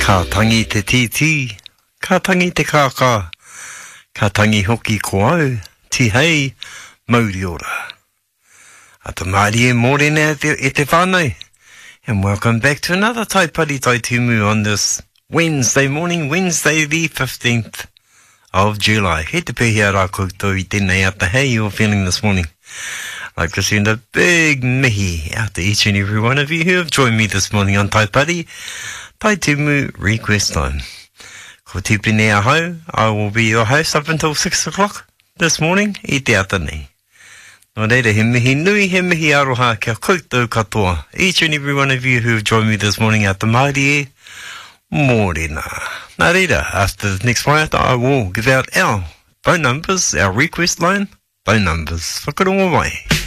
Ka tangi te titi, ka tangi te kaka, ka tangi hoki ko au, ti hei, mauri ora. Ata maari e morena e te whānau, and welcome back to another Taipari Tai Tumu on this Wednesday morning, Wednesday the 15th of July. He te pēhia rā koutou I tēnei ata, how you're feeling this morning? I'd like to send a big mihi out to each and every one of you who have joined me this morning on Taipari Tai Tumu Request Time. Ko tupine ahau, I will be your host up until 6 o'clock this morning, I te ata nei. Nō reira, he mihi nui, he mihi aroha kia koutou katoa. Each and every one of you who have joined me this morning at the Māori e, mōrena. Nā reira, after the next waiata, I will give out our phone numbers, our request line, phone numbers. Whakarongo mai.